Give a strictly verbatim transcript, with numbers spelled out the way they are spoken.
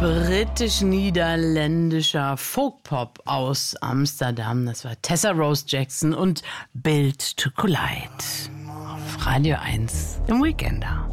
britisch-niederländischer Folkpop aus Amsterdam. Das war Tessa Rose Jackson und Built to Collide. Auf Radio eins im Weekender.